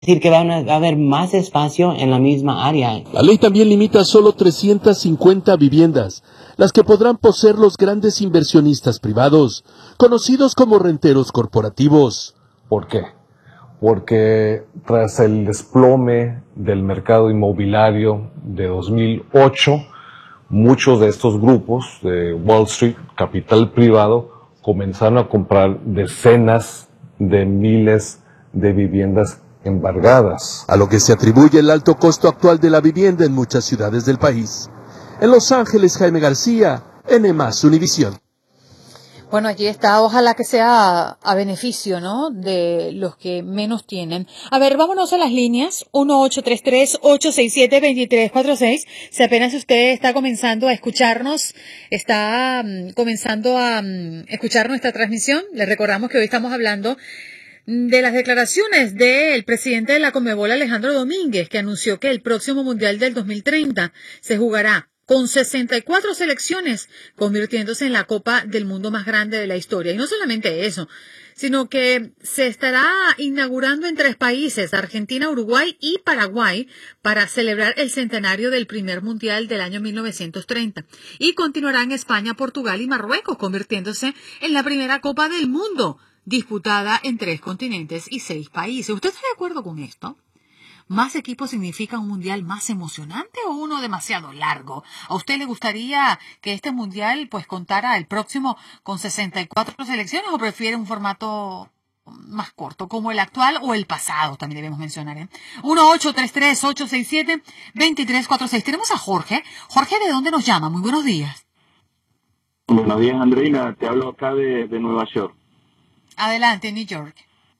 decir que va a haber más espacio en la misma área. La ley también limita a solo 350 viviendas, las que podrán poseer los grandes inversionistas privados, conocidos como renteros corporativos. ¿Por qué? Porque tras el desplome del mercado inmobiliario de 2008, muchos de estos grupos de Wall Street, capital privado, comenzaron a comprar decenas de miles de viviendas embargadas. A lo que se atribuye el alto costo actual de la vivienda en muchas ciudades del país. En Los Ángeles, Jaime García, N+ Univisión. Bueno, allí está, ojalá que sea a beneficio, ¿no?, de los que menos tienen. A ver, vámonos a las líneas, 1-833-867-2346. Si apenas usted está comenzando a escucharnos, escuchar nuestra transmisión, les recordamos que hoy estamos hablando de las declaraciones del presidente de la Conmebol, Alejandro Domínguez, que anunció que el próximo Mundial del 2030 se jugará con 64 selecciones, convirtiéndose en la Copa del Mundo más grande de la historia. Y no solamente eso, sino que se estará inaugurando en 3 países, Argentina, Uruguay y Paraguay, para celebrar el centenario del primer Mundial del año 1930. Y continuará en España, Portugal y Marruecos, convirtiéndose en la primera Copa del Mundo, disputada en 3 continentes y 6 países. ¿Usted está de acuerdo con esto? ¿Más equipos significa un mundial más emocionante o uno demasiado largo? ¿A usted le gustaría que este mundial pues contara el próximo con 64 selecciones o prefiere un formato más corto, como el actual o el pasado? También debemos mencionar, 1-833-867-2346. Tenemos a Jorge. Jorge, ¿de dónde nos llama? Muy buenos días. Buenos días, Andreina. Te hablo acá de Nueva York. Adelante, New York.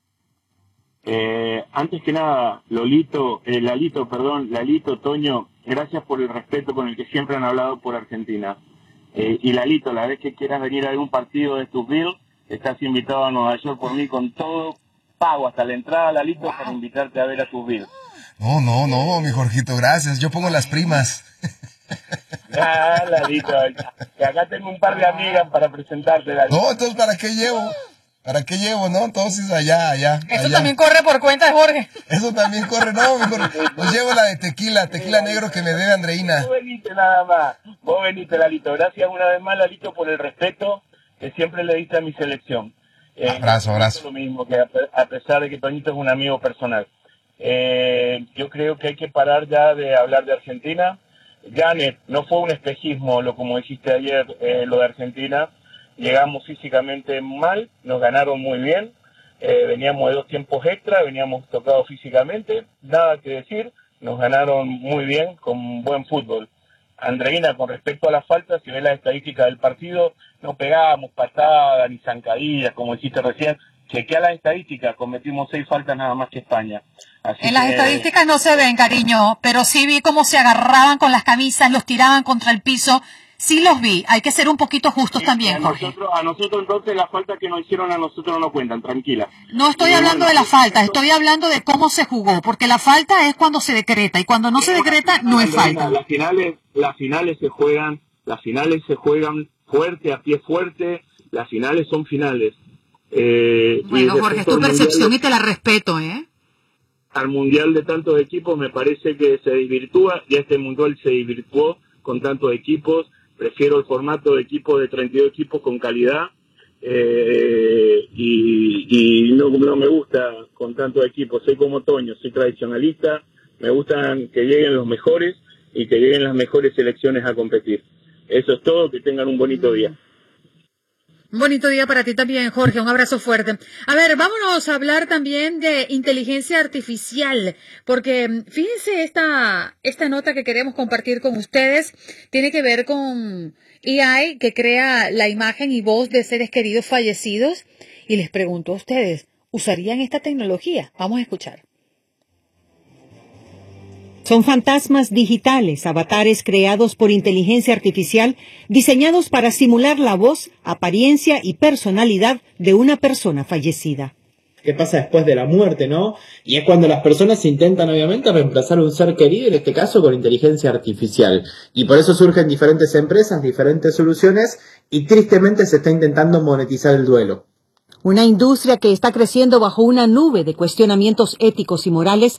Antes que nada, Lalito, Toño, gracias por el respeto con el que siempre han hablado por Argentina. Y Lalito, la vez que quieras venir a ver un partido de tus Bills, estás invitado a Nueva York por mí con todo pago, hasta la entrada, Lalito, para invitarte a ver a tus Bills. No, mi Jorgito, gracias. Yo pongo las primas. Lalito, que acá tengo un par de amigas para presentarte, Lalito. No, entonces, ¿para qué llevo? ¿No? Entonces, allá. Eso también corre por cuenta de Jorge. Eso también corre, no, mejor. Pues llevo la de tequila negro que me debe Andreina. Vos veniste nada más. Vos veniste, Lalito. Gracias una vez más, Lalito, por el respeto que siempre le diste a mi selección. Abrazo. Lo mismo, que a pesar de que Toñito es un amigo personal. Yo creo que hay que parar ya de hablar de Argentina. Janet, no fue un espejismo, como dijiste ayer, lo de Argentina. Llegamos físicamente mal, nos ganaron muy bien, veníamos de 2 tiempos extra, veníamos tocados físicamente, nada que decir, nos ganaron muy bien con buen fútbol. Andreina, con respecto a las faltas, si ves las estadísticas del partido, no pegábamos patadas ni zancadillas, como dijiste recién. Chequea las estadísticas, cometimos 6 faltas nada más que España. En las estadísticas no se ven, cariño, pero sí vi cómo se agarraban con las camisas, los tiraban contra el piso. Sí los vi, hay que ser un poquito justos también, Jorge. A nosotros entonces las faltas que nos hicieron a nosotros no cuentan, tranquila. No estoy hablando de la falta, estoy hablando de cómo se jugó, porque la falta es cuando se decreta, y cuando no se decreta no es falta. Las finales se juegan fuerte, a pie fuerte, las finales son finales. Bueno, Jorge, es tu percepción y te la respeto, Al mundial de tantos equipos me parece que se desvirtúa, y este mundial se desvirtuó con tantos equipos. Prefiero el formato de equipo de 32 equipos con calidad, y no me gusta con tantos equipos. Soy como Toño, soy tradicionalista, me gustan que lleguen los mejores y que lleguen las mejores selecciones a competir. Eso es todo, que tengan un bonito día. Un bonito día para ti también, Jorge. Un abrazo fuerte. A ver, vámonos a hablar también de inteligencia artificial, porque fíjense esta nota que queremos compartir con ustedes. Tiene que ver con AI, que crea la imagen y voz de seres queridos fallecidos. Y les pregunto a ustedes, ¿usarían esta tecnología? Vamos a escuchar. Son fantasmas digitales, avatares creados por inteligencia artificial, diseñados para simular la voz, apariencia y personalidad de una persona fallecida. ¿Qué pasa después de la muerte, no? Y es cuando las personas intentan, obviamente, reemplazar un ser querido, en este caso con inteligencia artificial. Y por eso surgen diferentes empresas, diferentes soluciones, y tristemente se está intentando monetizar el duelo. Una industria que está creciendo bajo una nube de cuestionamientos éticos y morales